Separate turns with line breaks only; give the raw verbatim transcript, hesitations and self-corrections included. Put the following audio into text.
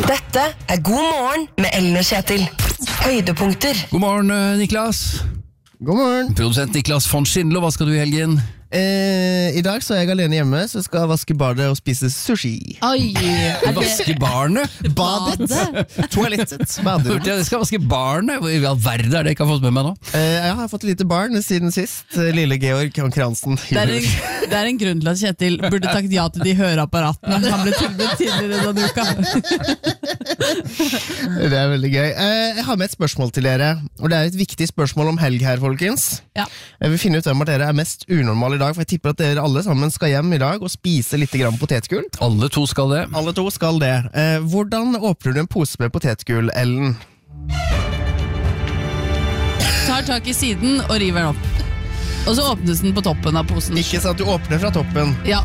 Dette er God morgen med Ellen og Kjetil. Høydepunkter.
God morgen, Niklas.
God morgen.
Produsent Niklas von Schindler, hva skal du I helgen?
Eh, I dag så er jeg alene hjemme, så jeg skal vaske badet og spise sushi.
Oi, er
Vaske barnet?
Badet? Toalettet. Badet.
Jeg skal vaske barnet? I all verden er det jeg ikke har fått med meg nå.
Eh, jeg har fått et lite barn siden sist. Lille Georg Kransen.
det, er en, det er en grunn til at Kjetil burde sagt ja til de høreapparatene han ble tilbudt tidligere denne uka.
Det er veldig gøy. Eh, jeg har med et spørsmål til dere, og det er et viktig spørsmål om helg her, folkens.
Ja.
Jeg vil finne ut hvem av dere er mest unormal I dag, for jeg tipper at dere alle sammen skal hjem I dag og spise litt grann potetgull.
Alle to skal det.
Alle to skal det. Eh, hvordan åpner du en pose med potetgull, Ellen?
Tar tak I siden og river den opp. Og så åpnes den på toppen av posen.
Ikke sant, du åpner fra toppen.
Ja,